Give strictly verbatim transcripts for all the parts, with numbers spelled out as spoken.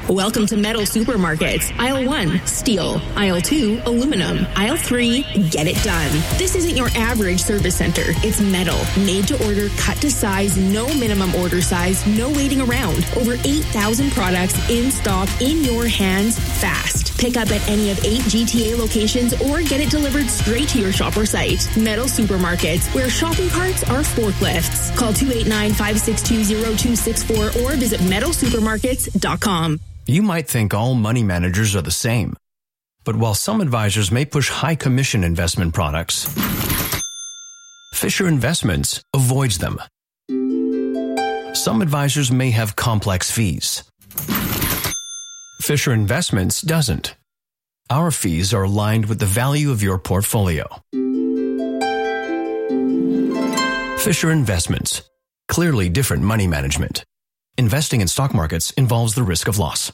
Welcome to Metal Supermarkets. Aisle one, steel. Aisle two, aluminum. Aisle three, get it done. This isn't your average service center. It's metal, made to order, cut to size, no minimum order size, no waiting around. Over eight thousand products in stock, in your hands, fast. Pick up at any of eight G T A locations or get it delivered straight to your shop or site. Metal Supermarkets, where shopping carts are forklifts. Call two eight nine, five six two, zero two six four or visit metal supermarkets dot com. You might think all money managers are the same. But while some advisors may push high commission investment products, Fisher Investments avoids them. Some advisors may have complex fees. Fisher Investments doesn't. Our fees are aligned with the value of your portfolio. Fisher Investments. Clearly different money management. Investing in stock markets involves the risk of loss.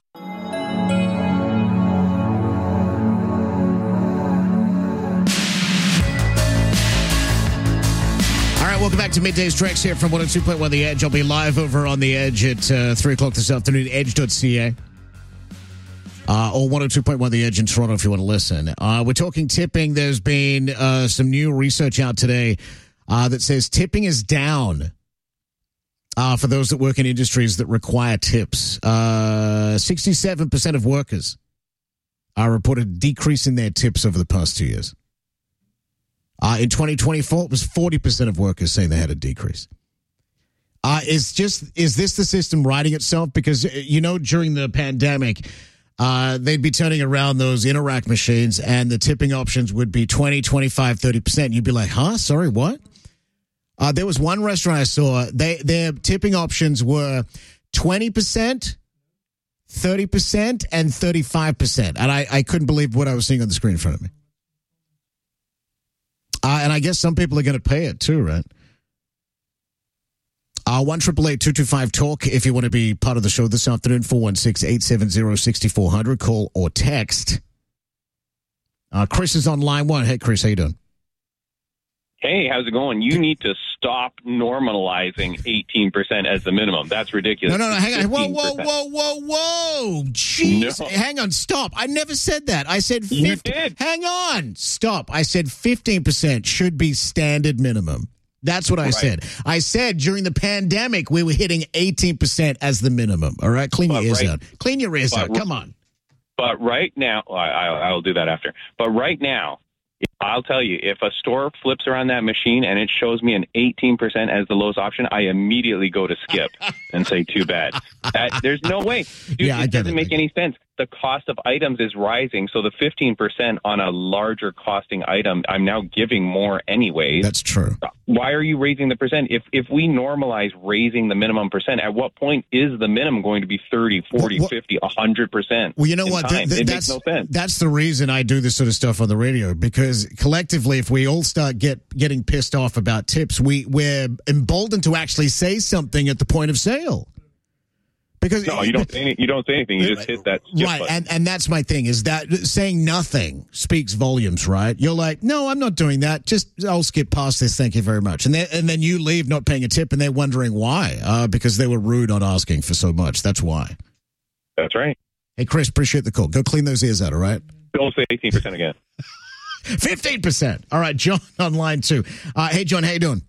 Welcome back to Middays Treks here from one oh two point one The Edge. I'll be live over on The Edge at uh, three o'clock this afternoon, edge dot c a. Uh, or one oh two point one The Edge in Toronto if you want to listen. Uh, we're talking tipping. There's been uh, some new research out today uh, that says tipping is down uh, for those that work in industries that require tips. Uh, sixty-seven percent of workers are reported decreasing their tips over the past two years. Uh, in twenty twenty-four, it was forty percent of workers saying they had a decrease. Uh, is just is this the system righting itself? Because, you know, during the pandemic, uh, they'd be turning around those Interac machines and the tipping options would be twenty, twenty-five, thirty percent. You'd be like, huh? Sorry, what? Uh, there was one restaurant I saw. They Their tipping options were twenty percent, thirty percent, and thirty-five percent. And I, I couldn't believe what I was seeing on the screen in front of me. Uh, and I guess some people are going to pay it too, right? Uh, one eight eight eight, two two five, talk if you want to be part of the show this afternoon, four one six, eight seven zero, six four zero zero. Call or text. Uh, Chris is on line one. Hey, Chris, how you doing? Hey, how's it going? You need to stop normalizing eighteen percent as the minimum. That's ridiculous. No, no, no. Hang on. Whoa, whoa, whoa, whoa, whoa. Jeez. No. Hang on. Stop. I never said that. I said fifty. You did. Hang on. Stop. I said fifteen percent should be standard minimum. That's what I right. said. I said during the pandemic, we were hitting eighteen percent as the minimum. All right? Clean but your ears right. out. Clean your ears but, out. Come on. But right now, I, I, I'll do that after. But right now, I'll tell you, if a store flips around that machine and it shows me an eighteen percent as the lowest option, I immediately go to skip and say, too bad. That, there's no way. Dude, yeah, it doesn't it. make any sense. The cost of items is rising, so the fifteen percent on a larger costing item, I'm now giving more anyways. That's true. Why are you raising the percent? If if we normalize raising the minimum percent, at what point is the minimum going to be thirty, forty, well, fifty, one hundred percent? Well, you know what? The, the, it that's, makes no sense. That's the reason I do this sort of stuff on the radio, because collectively, if we all start get getting pissed off about tips, we, we're emboldened to actually say something at the point of sale. Because no, you don't say any, you don't say anything. You just hit that skip right, button. and and that's my thing, is that saying nothing speaks volumes, right? You're like, no, I'm not doing that. Just I'll skip past this. Thank you very much. And then and then you leave not paying a tip, and they're wondering why, uh, because they were rude on asking for so much. That's why. That's right. Hey, Chris, appreciate the call. Go clean those ears out. All right. Don't say eighteen percent again. Fifteen percent. All right, John on line two. Uh, hey, John, how you doing?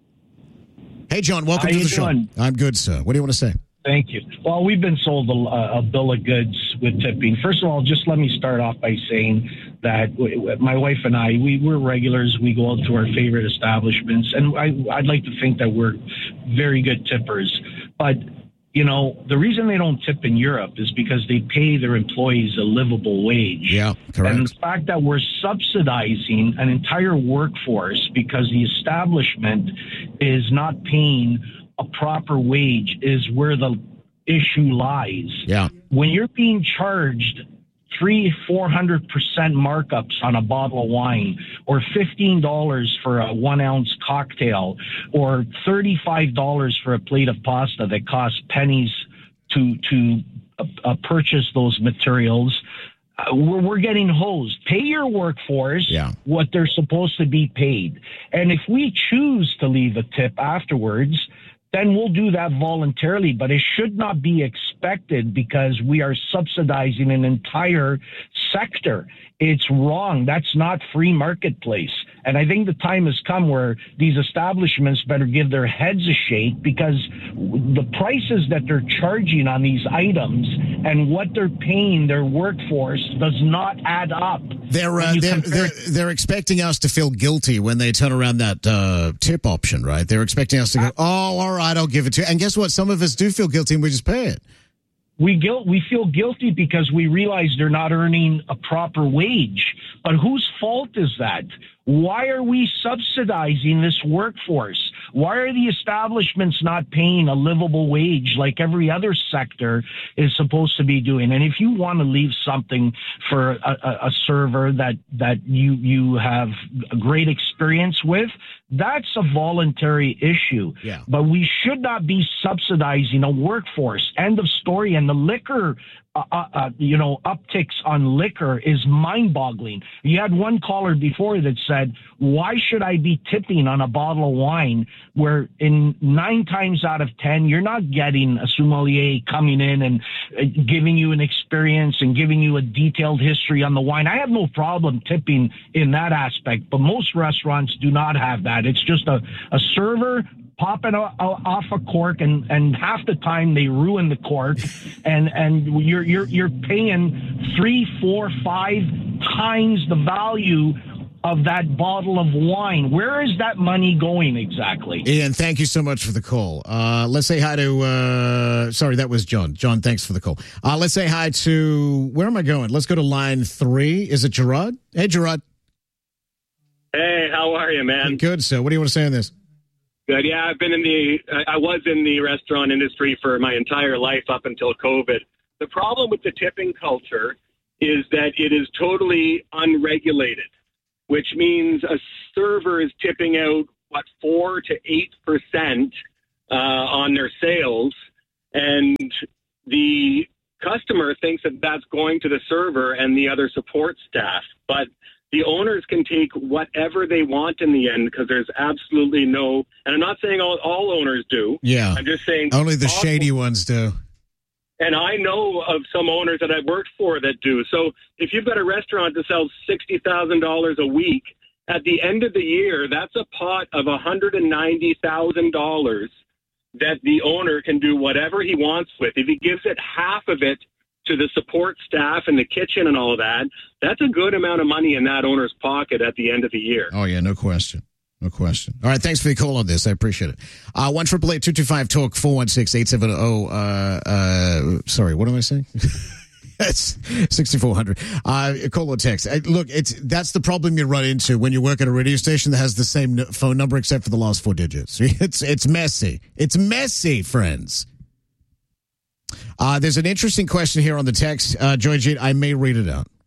Hey, John, welcome how to the doing? show. I'm good, sir. What do you want to say? Thank you. Well, we've been sold a, a bill of goods with tipping. First of all, just let me start off by saying that my wife and I, we, we're regulars. We go out to our favorite establishments, and I, I'd like to think that we're very good tippers. But, you know, the reason they don't tip in Europe is because they pay their employees a livable wage. Yeah, correct. And the fact that we're subsidizing an entire workforce because the establishment is not paying a proper wage is where the issue lies. Yeah. When you're being charged three, four hundred percent markups on a bottle of wine, or fifteen dollars for a one ounce cocktail, or thirty-five dollars for a plate of pasta that costs pennies to to uh, uh, purchase those materials. Uh, we're, we're getting hosed. Pay your workforce yeah. what they're supposed to be paid. And if we choose to leave a tip afterwards, then we'll do that voluntarily, but it should not be expected expected because we are subsidizing an entire sector. It's wrong. That's not free marketplace. And I think the time has come where these establishments better give their heads a shake, because the prices that they're charging on these items and what they're paying their workforce does not add up. They're uh, they're, they're they're expecting us to feel guilty when they turn around that uh, tip option, right? They're expecting us to go, oh, all right, I'll give it to you. And guess what? Some of us do feel guilty and we just pay it. We guilt, we feel guilty because we realize they're not earning a proper wage. But whose fault is that? Why are we subsidizing this workforce? Why are the establishments not paying a livable wage like every other sector is supposed to be doing? And if you want to leave something for a, a, a server that, that you, you have a great experience with, that's a voluntary issue. Yeah. But we should not be subsidizing a workforce. End of story. And the liquor Uh, uh, you know, upticks on liquor is mind-boggling. You had one caller before that said, why should I be tipping on a bottle of wine where in nine times out of ten, you're not getting a sommelier coming in and uh, giving you an experience and giving you a detailed history on the wine. I have no problem tipping in that aspect, but most restaurants do not have that. It's just a, a server popping off a cork, and, and half the time they ruin the cork, and, and you're you're you're paying three, four, five times the value of that bottle of wine. Where is that money going exactly? Ian, thank you so much for the call. Uh, let's say hi to, uh, sorry, that was John. John, thanks for the call. Uh, let's say hi to, where am I going? Let's go to line three. Is it Gerard? Hey, Gerard. Hey, how are you, man? Good, so what do you want to say on this? Good. Yeah, I've been in the, I was in the restaurant industry for my entire life up until COVID. The problem with the tipping culture is that it is totally unregulated, which means a server is tipping out, what, four to eight percent uh, on their sales, and the customer thinks that that's going to the server and the other support staff. But the owners can take whatever they want in the end, because there's absolutely no, and I'm not saying all, all owners do. Yeah. I'm just saying only the all, shady ones do. And I know of some owners that I've worked for that do. So if you've got a restaurant that sells sixty thousand dollars a week, at the end of the year, that's a pot of one hundred ninety thousand dollars that the owner can do whatever he wants with. If he gives it half of it to the support staff and the kitchen and all of that, that's a good amount of money in that owner's pocket at the end of the year. Oh, yeah, no question. No question. All right, thanks for the call on this. I appreciate it. Uh, one triple eight two two five talk four one six eight seven zero. Uh, uh, sorry, what am I saying? It's sixty-four hundred. Uh, call or text. Uh, look, it's that's the problem you run into when you work at a radio station that has the same n- phone number except for the last four digits. It's it's messy. It's messy, friends. Uh, there's an interesting question here on the text, uh, Georgette. I may read it out.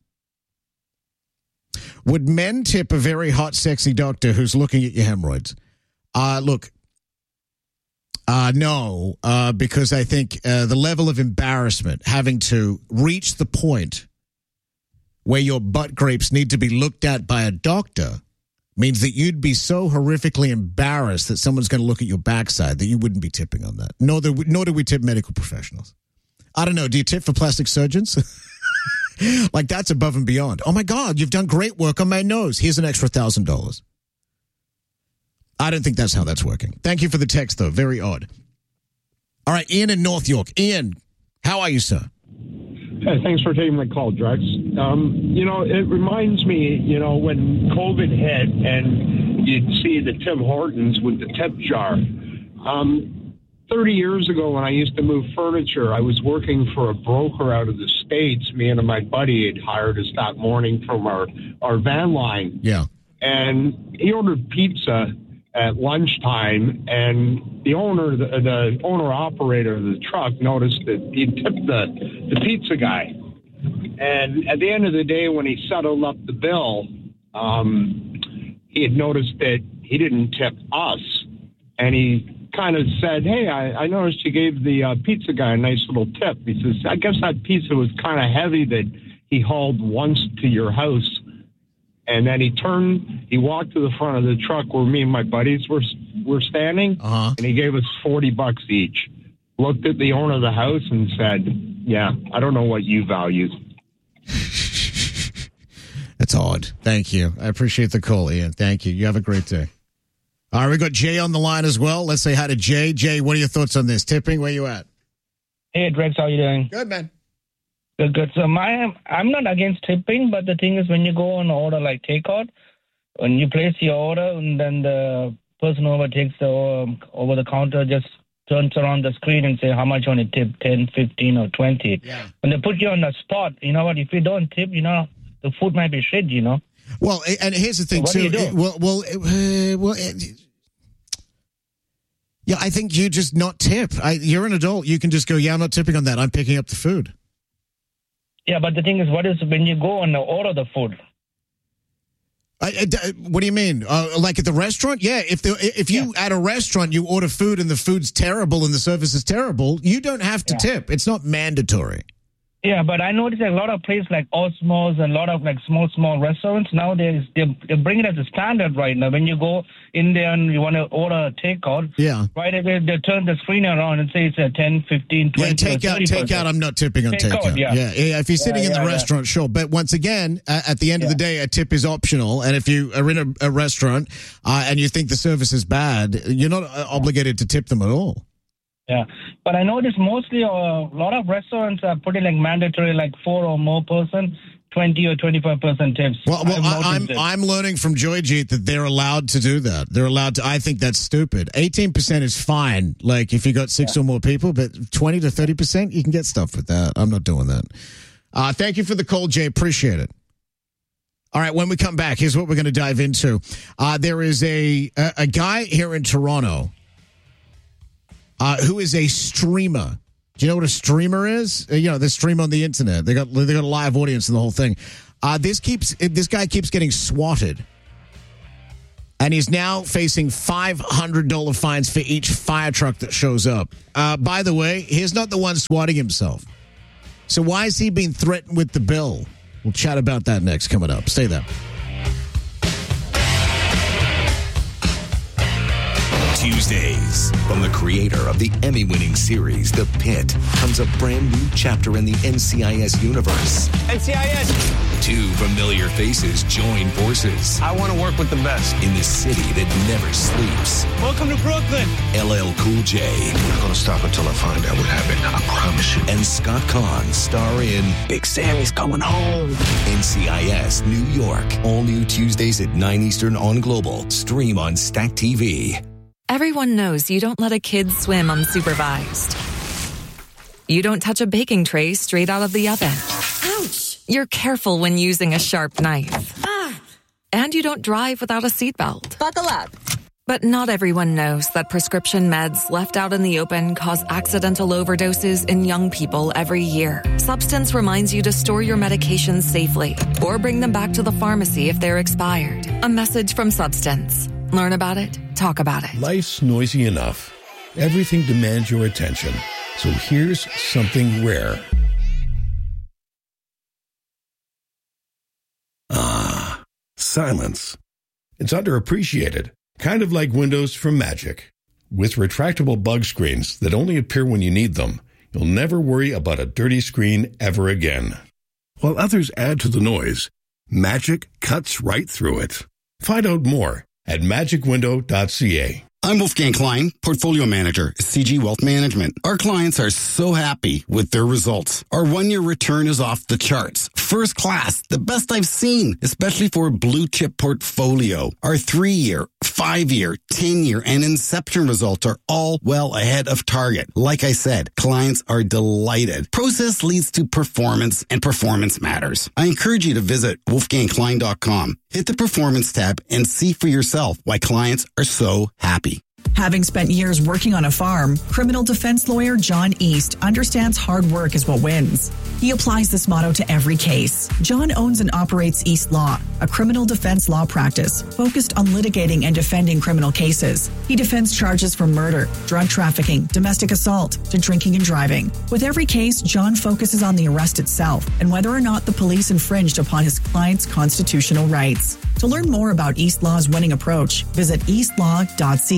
Would men tip a very hot, sexy doctor who's looking at your hemorrhoids? Uh, look, uh, no, uh, because I think uh, the level of embarrassment having to reach the point where your butt grapes need to be looked at by a doctor means that you'd be so horrifically embarrassed that someone's going to look at your backside that you wouldn't be tipping on that. Nor do we, nor do we tip medical professionals. I don't know. Do you tip for plastic surgeons? Like, that's above and beyond. Oh, my God, you've done great work on my nose. Here's an extra one thousand dollars. I don't think that's how that's working. Thank you for the text, though. Very odd. All right, Ian in North York. Ian, how are you, sir? Hey, thanks for taking my call, Drex. Um, you know, it reminds me, you know, when COVID hit and you'd see the Tim Hortons with the tip jar. Um, thirty years ago when I used to move furniture, I was working for a broker out of the States. Me and my buddy had hired us that morning from our, our van line. Yeah. And he ordered pizza at lunchtime, and the owner, the, the owner-operator of the truck noticed that he tipped the, the pizza guy. And at the end of the day, when he settled up the bill, um, he had noticed that he didn't tip us. And he kind of said, hey, I, I noticed you gave the uh, pizza guy a nice little tip. He says, I guess that pizza was kind of heavy that he hauled once to your house. And then he turned, he walked to the front of the truck where me and my buddies were were standing, uh-huh. and he gave us forty bucks each. looked at the owner of the house and said, yeah, I don't know what you value. That's odd. Thank you. I appreciate the call, Ian. Thank you. You have a great day. All right, we got Jay on the line as well. Let's say hi to Jay. Jay, what are your thoughts on this? Tipping, where you at? Hey, Drex, how you doing? Good, man. Good, good. So my, I'm not against tipping, but the thing is when you go on order like takeout, when you place your order and then the person over takes the um, over the counter just turns around the screen and say how much you want to tip, ten, fifteen, or twenty. Yeah. When they put you on the spot, you know what, if you don't tip, you know, the food might be shit, you know. Well, and here's the thing, so too. Do you do? Well, well, uh, well uh, yeah, I think you just not tip. I, you're an adult. You can just go, yeah, I'm not tipping on that. I'm picking up the food. Yeah, but the thing is, what is when you go and order the food? I, I, what do you mean? Uh, like at the restaurant? Yeah, if the, if you yeah. at a restaurant you order food and the food's terrible and the service is terrible, you don't have to yeah. tip. It's not mandatory. Yeah, but I noticed a lot of places like Osmos and a lot of like small, small restaurants nowadays, they they bring it as a standard right now. When you go in there and you want to order a takeout, yeah. right away they turn the screen around and say it's a ten, fifteen, twenty, yeah, take out, take out. I'm not tipping on takeout. Take yeah. yeah, yeah. If you're sitting yeah, in the yeah, restaurant, yeah. sure. But once again, uh, at the end yeah. of the day, a tip is optional. And if you are in a, a restaurant uh, and you think the service is bad, you're not uh, obligated to tip them at all. Yeah, but I noticed mostly uh, a lot of restaurants are putting like mandatory, like four or more person, twenty or twenty-five percent tips. Well, well I, I'm it. I'm learning from Joyjeet that they're allowed to do that. They're allowed to. I think that's stupid. eighteen percent is fine, like if you got six yeah. or more people, but twenty to thirty percent, you can get stuff with that. I'm not doing that. Uh, thank you for the call, Jay. Appreciate it. All right, when we come back, here's what we're going to dive into. Uh, there is a, a a guy here in Toronto. Uh, who is a streamer. Do you know what a streamer is? Uh, you know, they stream on the internet. They got they got a live audience and the whole thing. Uh, this keeps this guy keeps getting swatted. And he's now facing five hundred dollars fines for each fire truck that shows up. Uh, by the way, he's not the one swatting himself. So why is he being threatened with the bill? We'll chat about that next coming up. Stay there. Tuesdays. From the creator of the Emmy-winning series, The Pit, comes a brand new chapter in the N C I S universe. N C I S! Two familiar faces join forces. I want to work with the best. In the city that never sleeps. Welcome to Brooklyn! L L Cool J. I'm not going to stop until I find out what happened. I promise you. And Scott Kahn star in Big Sammy's Coming Home. N C I S New York. All new Tuesdays at nine Eastern on Global. Stream on Stack T V. Everyone knows you don't let a kid swim unsupervised. You don't touch a baking tray straight out of the oven. Ouch! You're careful when using a sharp knife. Ah! And you don't drive without a seatbelt. Buckle up. But not everyone knows that prescription meds left out in the open cause accidental overdoses in young people every year. Substance reminds you to store your medications safely or bring them back to the pharmacy if they're expired. A message from Substance. Learn about it, talk about it. Life's noisy enough. Everything demands your attention. So here's something rare. Ah, silence. It's underappreciated. Kind of like Windows from Magic. With retractable bug screens that only appear when you need them, you'll never worry about a dirty screen ever again. While others add to the noise, Magic cuts right through it. Find out more at magic window dot c a. I'm Wolfgang Klein, Portfolio Manager at C G Wealth Management. Our clients are so happy with their results. Our one-year return is off the charts. First class, the best I've seen, especially for a blue-chip portfolio. Our three-year, five-year, ten-year, and Inception results are all well ahead of target. Like I said, clients are delighted. Process leads to performance, and performance matters. I encourage you to visit wolfgang klein dot com. Hit the Performance tab and see for yourself why clients are so happy. Having spent years working on a farm, criminal defense lawyer John East understands hard work is what wins. He applies this motto to every case. John owns and operates East Law, a criminal defense law practice focused on litigating and defending criminal cases. He defends charges from murder, drug trafficking, domestic assault, to drinking and driving. With every case, John focuses on the arrest itself and whether or not the police infringed upon his client's constitutional rights. To learn more about East Law's winning approach, visit east law dot c a.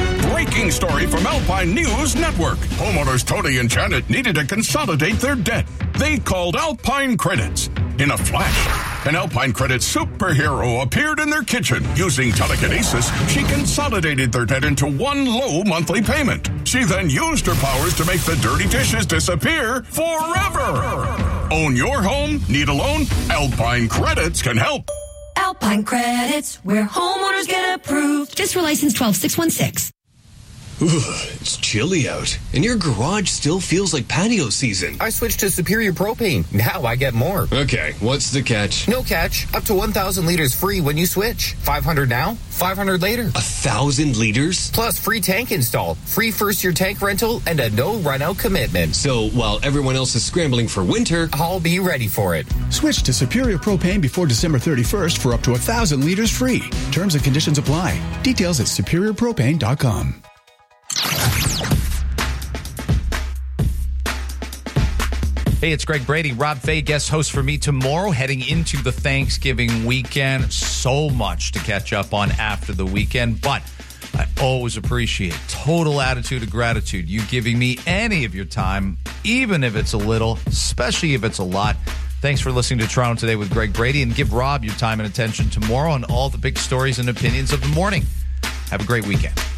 Breaking story from Alpine News Network. Homeowners Tony and Janet needed to consolidate their debt. They called Alpine Credits. In a flash, an Alpine Credits superhero appeared in their kitchen. Using telekinesis, she consolidated their debt into one low monthly payment. She then used her powers to make the dirty dishes disappear forever. Own your home? Need a loan? Alpine Credits can help. Alpine Credits, where homeowners get approved. Just for license twelve six one six. Ooh, it's chilly out, and your garage still feels like patio season. I switched to Superior Propane. Now I get more. Okay, what's the catch? No catch. Up to one thousand liters free when you switch. five hundred now, five hundred later. A thousand liters? Plus free tank install, free first-year tank rental, and a no-run-out commitment. So while everyone else is scrambling for winter, I'll be ready for it. Switch to Superior Propane before December thirty-first for up to one thousand liters free. Terms and conditions apply. Details at superior propane dot com. Hey, it's Greg Brady. Rob Fay, guest host for me tomorrow, heading into the Thanksgiving weekend. So much to catch up on after the weekend, but I always appreciate total attitude of gratitude. You giving me any of your time, even if it's a little, especially if it's a lot. Thanks for listening to Toronto Today with Greg Brady, and give Rob your time and attention tomorrow on all the big stories and opinions of the morning. Have a great weekend.